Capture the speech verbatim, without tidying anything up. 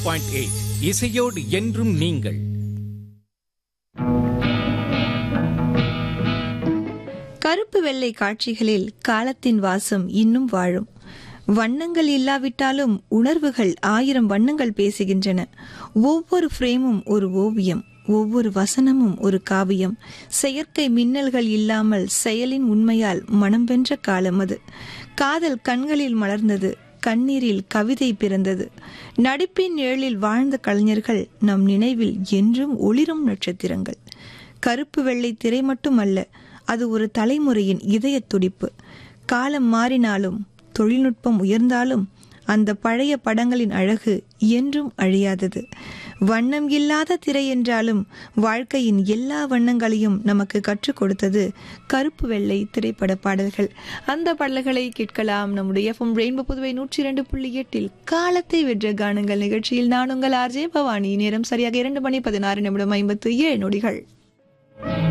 Point eight இசையோடு என்றும் நீங்கள். கருப்பு வெள்ளை காட்சிகளில் காலத்தின் வாசம் இன்னும் வாழும். வண்ணங்கள் இல்லாவிட்டாலும் உணர்வுகள் ஆயிரம் வண்ணங்கள் பேசுகின்றன. ஒவ்வொரு ஃப்ரேமும் ஒரு ஓவியம், ஒவ்வொரு வசனமும் ஒரு காவியம். செயற்கை மின்னல்கள் இல்லாமல் செயலின் உண்மையால் மனம் வென்ற காலம் அது. காதல் கண்களில் மலர்ந்தது, கண்ணீரில் கவிதை பிறந்தது. நடிப்பின் நிழலில் வாழ்ந்த கலைஞர்கள் நம் நினைவில் என்றும் ஒளிரும் நட்சத்திரங்கள். கருப்பு வெள்ளை திரை மட்டுமல்ல, அது ஒரு தலைமுறையின் இதய துடிப்பு. காலம் மாறினாலும் தொழில்நுட்பம் உயர்ந்தாலும் அந்த பழைய படங்களின் அழகு என்றும் அழியாதது. வண்ணம் இல்லாத திரை என்றாலும் வாழ்க்கையின் எல்லா வண்ணங்களையும் நமக்கு கற்றுக் கொடுத்தது கருப்பு வெள்ளை திரைப்பட பாடல்கள். அந்த பாடல்களை கேட்கலாம் நம்முடைய எஃப்எம் ரெயின்போ புதுவை நூற்றி இரண்டு புள்ளி எட்டில் காலத்தை வென்ற கானங்கள் நிகழ்ச்சியில். நான் உங்கள் ஆர்ஜே பவானி. நேரம் சரியாக இரண்டு மணி பதினாறு நிமிடம் ஐம்பத்து ஏழு நொடிகள்.